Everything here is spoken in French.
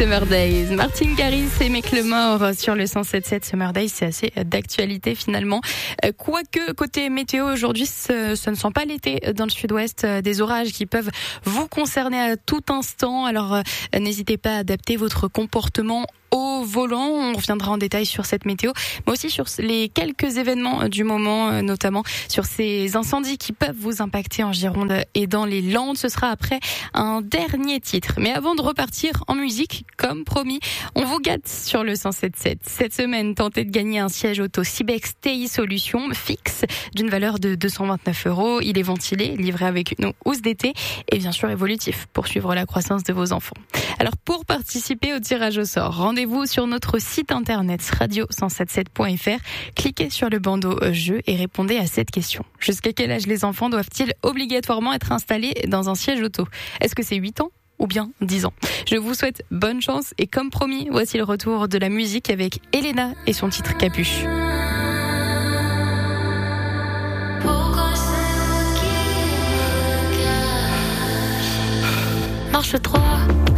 Summer Days. Martin Garrix et Macklemore sur le 107.7. Summer Days, c'est assez d'actualité finalement. Quoique, côté météo, aujourd'hui, ce ne sent pas l'été dans le sud-ouest. Des orages qui peuvent vous concerner à tout instant. Alors, n'hésitez pas à adapter votre comportement au volant. On reviendra en détail sur cette météo, mais aussi sur les quelques événements du moment, notamment sur ces incendies qui peuvent vous impacter en Gironde et dans les Landes. Ce sera après un dernier titre. Mais avant de repartir en musique, comme promis, on vous gâte sur le 107.7. Cette semaine, tentez de gagner un siège auto Sibex TI Solutions fixe d'une valeur de 229 €. Il est ventilé, livré avec une housse d'été et bien sûr évolutif pour suivre la croissance de vos enfants. Alors pour participer au tirage au sort, rendez-vous sur notre site internet radio177.fr. Cliquez sur le bandeau jeu et répondez à cette question. Jusqu'à quel âge les enfants doivent-ils obligatoirement être installés dans un siège auto? Est-ce que c'est 8 ans ou bien 10 ans? Je vous souhaite bonne chance et comme promis, voici le retour de la musique avec Elena et son titre Capuche. Marche 3